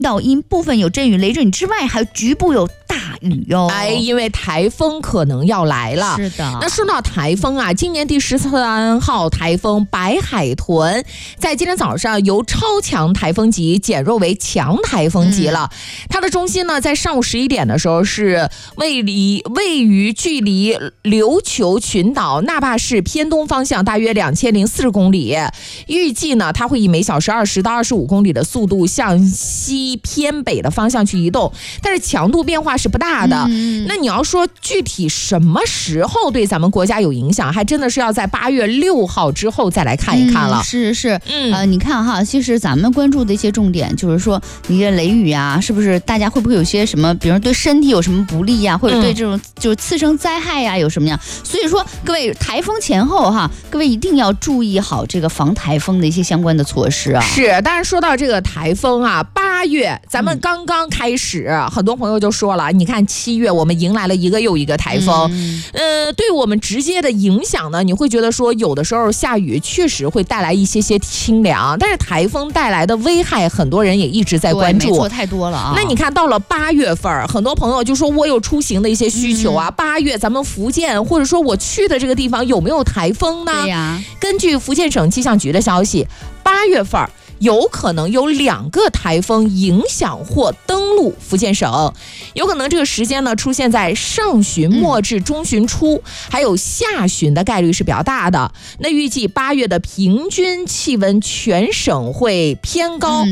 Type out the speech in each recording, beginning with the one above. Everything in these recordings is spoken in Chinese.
到阴，部分有阵雨雷阵雨之外，还有局部有大雨哟。 因为台风可能要来了。 是的。 那说到台风啊，今年第13号台风白海豚，在今天早上由超强台风级减弱为强台风级了。它的中心呢，在上午11点的时候是位于距离琉球群岛那霸市偏东方向大约2040公里，预计呢，它会以每小时20到25公里的速度向西偏北的方向去移动，但是强度变化是不大的。那你要说具体什么时候对咱们国家有影响，还真的是要在8月6号之后再来看一看了。 是，你看哈，其实咱们关注的一些重点就是说，你的雷雨啊，是不是大家会不会有些什么，比如对身体有什么不利呀，或者对这种就是次生灾害呀有什么样？所以说，各位台风前后哈，各位一定要注意好这个防台风的一些相关的措施啊。 是，当然说到这个台风啊，8月咱们刚刚开始，很多朋友就说了，你看7月我们迎来了一个又一个台风，对我们直接的影响呢，你会觉得说有的时候下雨确实会带来一些清凉，但是台风带来的危害，很多人也一直在关注。 没错，太多了啊。 那你看到了8月份，很多朋友就说我有出行的一些需求啊，8月咱们福建或者说我去的这个地方有没有台风呢？ 对呀。 根据福建省气象局的消息，8月份有可能有2个台风影响或登陆福建省，有可能这个时间呢出现在上旬末至中旬初，还有下旬的概率是比较大的。那预计8月的平均气温全省会偏高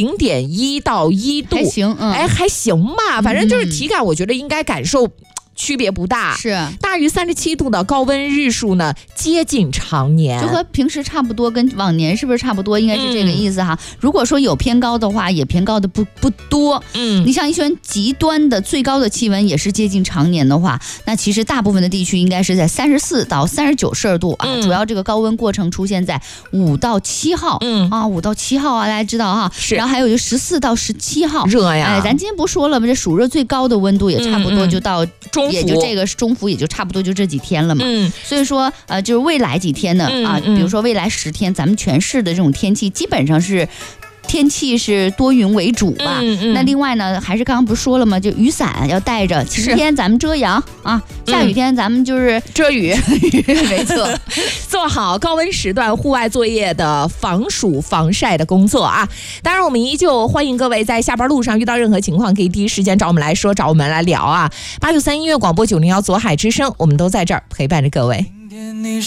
，0.1到1度， 还行， 还行吧，反正就是体感，我觉得应该感受区别不大， 是大于37度的高温日数呢，接近常年， 就和平时差不多，跟往年是不是差不多？应该是这个意思哈。如果说有偏高的话，也偏高的不多。你像一些极端的最高的气温也是接近常年的话，那其实大部分的地区应该是在34到39摄氏度啊。主要这个高温过程出现在5到7号，5到7号啊，大家知道哈。 是。 然后还有就14到17号， 热呀。 咱今天不说了吗？这暑热最高的温度也差不多就到也就这个中伏，也就差不多就这几天了嘛。所以说就是未来几天呢比如说未来10天，咱们全市的这种天气基本上是天气是多云为主吧。那另外呢，还是刚刚不是说了吗？就雨伞要带着，晴天咱们遮阳啊，下雨天咱们就是遮雨。 没错， 做好高温时段户外作业的防暑防晒的工作啊。当然，我们依旧欢迎各位在下班路上遇到任何情况，可以第一时间找我们来说，找我们来聊啊。893音乐广播901左海之声，我们都在这儿陪伴着各位。